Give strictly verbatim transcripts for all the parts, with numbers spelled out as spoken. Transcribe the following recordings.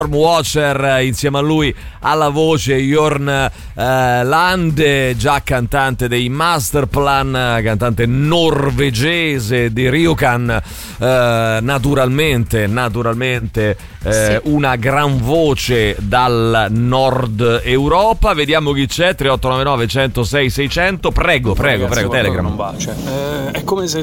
Watcher, insieme a lui alla voce Jorn eh, Lande, già cantante dei Masterplan, cantante norvegese di Rjukan, eh, naturalmente naturalmente eh, sì. Una gran voce dal nord Europa. Vediamo chi c'è. Tre otto nove nove uno zero sei sei zero zero. Prego, prego, ragazzi, prego, Telegram. Non va. Cioè, eh, è come se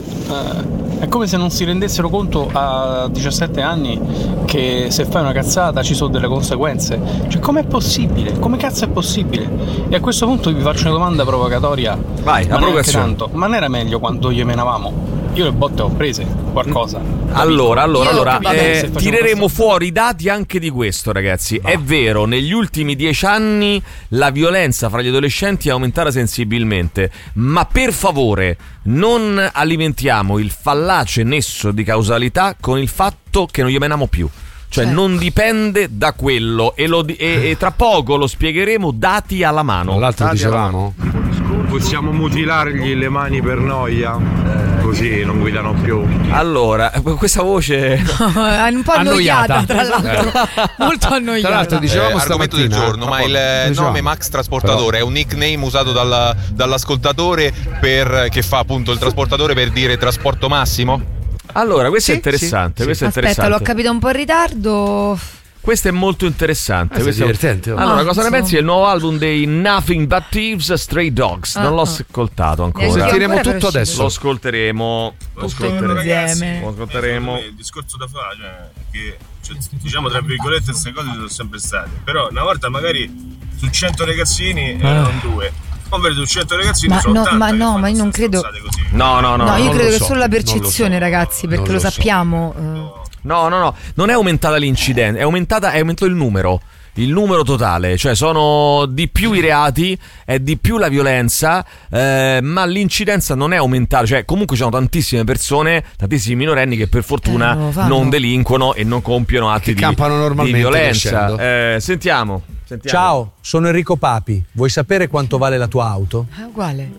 eh, è come se non si rendessero conto a diciassette anni che se fai una cazzata ci sono delle conseguenze. Cioè, com'è possibile? Come cazzo è possibile? E a questo punto vi faccio una domanda provocatoria. Vai, la provocazione. Ma non era meglio quando gli menavamo? Io le botte ho prese qualcosa. Allora, allora, allora Vabbè, eh, tireremo questo. fuori i dati anche di questo, ragazzi. Va. È vero, negli ultimi dieci anni la violenza fra gli adolescenti è aumentata sensibilmente, ma per favore non alimentiamo il fallace nesso di causalità con il fatto che non gli meniamo più. Cioè certo. Non dipende da quello e, lo, e, e tra poco lo spiegheremo dati alla mano. L'altro dati dicevamo possiamo mutilargli le mani per noia, eh, così non guidano più. Allora, questa voce è un po' annoiata, tra l'altro, molto annoiata. Tra l'altro dicevamo eh, argomento del giorno, ma il diciamo. nome Max Trasportatore Però. è un nickname usato dal, dall'ascoltatore per, che fa appunto il trasportatore per dire trasporto massimo? Allora, questo sì, è interessante, sì, questo sì. è Aspetta, interessante. l'ho capito un po' in ritardo. Questo è molto interessante. Ah, questo è divertente. Allora, Mazzo. cosa ne pensi del nuovo album dei Nothing But Thieves, Stray Dogs? Ah, non l'ho ah. ascoltato ancora. Neanche sentiremo ancora, tutto però adesso. Lo ascolteremo. Lo ascolteremo. insieme. Lo ascolteremo. Il discorso da fare, cioè, che cioè, diciamo tra virgolette queste cose sono sempre state. Però una volta magari su cento ragazzini erano due. Ovvero su cento ragazzini Ma sono no, ottanta ma no, che ma io non credo. così. No, no, no. No, io non credo lo che so, solo la non lo so. percezione, ragazzi, perché Non lo lo so. sappiamo. eh. No, no, no. Non è aumentata l'incidenza, è aumentata, è aumentato il numero. Il numero totale, cioè sono di più i reati, è di più la violenza, eh, ma l'incidenza non è aumentata. Cioè, comunque ci sono tantissime persone, tantissimi minorenni che per fortuna Eh, non lo fanno. non delinquono e non compiono atti Che di, campano di normalmente violenza. crescendo. Eh, sentiamo, sentiamo. Ciao, sono Enrico Papi. Vuoi sapere quanto vale la tua auto? È uguale.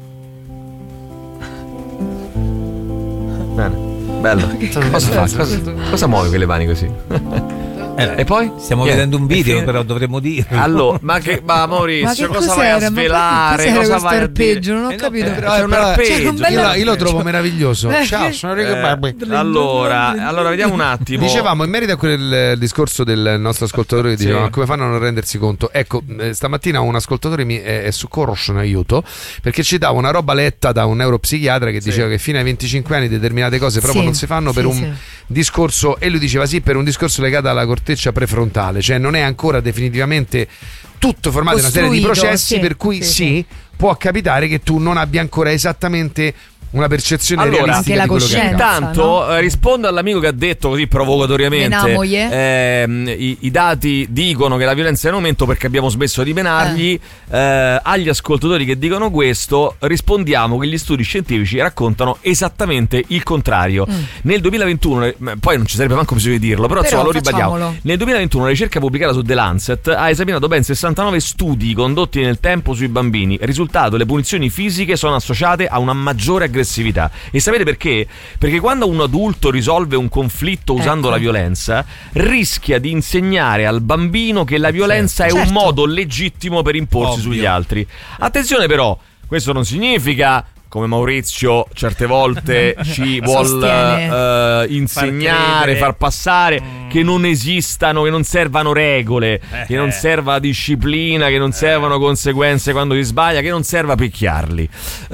Bene, bello. Cosa, fa? cosa, cosa muove quelle mani così? Eh, e poi? Stiamo Yeah. vedendo un video, E- però dovremmo dire. Allora, ma che ma Maurizio, Ma che cosa vai a cos'era? Ma svelare? cos'era Cosa questo vai a dire? arpeggio? Non ho Eh, no, capito. però- C'è un però- arpeggio. c'è un bel Io, la- io lo arpeggio. trovo meraviglioso. Eh, Ciao, che- sono Enrico Eh, Papi. allora, allora vediamo un attimo. Dicevamo in merito a quel discorso del nostro ascoltatore che diceva Sì. ma come fanno a non rendersi conto. Ecco, eh, stamattina un ascoltatore mi è, è soccorso in aiuto perché ci dava una roba letta da un neuropsichiatra che Sì. diceva che fino ai venticinque anni determinate cose proprio Sì, non si fanno per sì, un sì. discorso, e lui diceva sì, per un discorso legato alla corteccia prefrontale, cioè non è ancora definitivamente tutto formato in una serie di Costruito, processi sì, per cui sì, sì, sì. può capitare che tu non abbia ancora esattamente una percezione Allora, realistica anche di la quello che accade. coscienza. Intanto no? eh, rispondo all'amico che ha detto così provocatoriamente Menamoglie. ehm, i, i dati dicono che la violenza è in aumento perché abbiamo smesso di menargli. Eh, agli ascoltatori che dicono questo rispondiamo che gli studi scientifici raccontano esattamente il contrario. Mm. Nel duemilaventuno, eh, poi non ci sarebbe manco bisogno di dirlo, però, Però insomma lo ribadiamo. facciamolo. Nel duemilaventuno una ricerca pubblicata su The Lancet ha esaminato ben sessantanove studi condotti nel tempo sui bambini. Risultato: le punizioni fisiche sono associate a una maggiore aggressività. E sapete perché? Perché quando un adulto risolve un conflitto usando Ecco. la violenza, rischia di insegnare al bambino che la violenza è Certo. un modo legittimo per imporsi Ovvio. sugli altri. Attenzione però, questo non significa, come Maurizio certe volte ci vuol Sostiene. eh, insegnare, credere. far passare Mm. che non esistano, che non servano regole, Eh, che non eh. serva disciplina, che non servano conseguenze quando si sbaglia, che non serva picchiarli.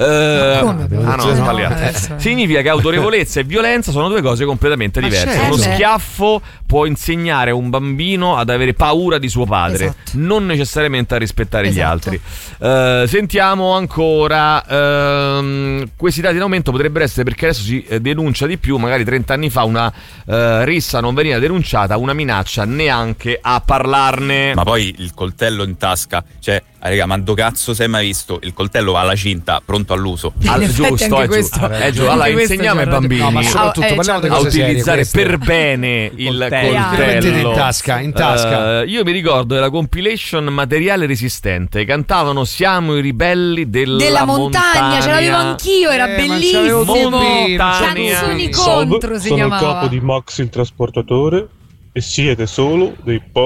Eh, come? ah no, No, ho sbagliato. adesso. Significa che autorevolezza e violenza sono due cose completamente Ma diverse. certo. Uno Eh, schiaffo può insegnare a un bambino ad avere paura di suo padre, Esatto. non necessariamente a rispettare gli Esatto. altri. Eh, sentiamo ancora. ehm, questi dati in aumento potrebbero essere perché adesso si eh, denuncia di più. Magari trenta anni fa una eh, rissa non veniva denunciata, una minaccia neanche a parlarne. Ma poi il coltello in tasca, cioè, ah, raga, ma do cazzo sei mai visto? Il coltello va alla cinta, pronto all'uso. Al, In effetti giusto, anche è giusto. questo- È giusto. Allora, anche questo insegniamo ai c'ha ragione. bambini No, ma Ah, soprattutto eh, parliamo di certo. a cose serie, utilizzare queste. per bene il coltello. coltello. Mettete in tasca, in tasca. Eh, io mi ricordo della compilation Materiale Resistente, cantavano Siamo i ribelli della, Della montagna, ce l'avevo anch'io, era Eh, ma c'avevo bellissimo. Montagna. Canzoni Salve, contro si sono il chiamava. capo di Max il trasportatore e siete solo dei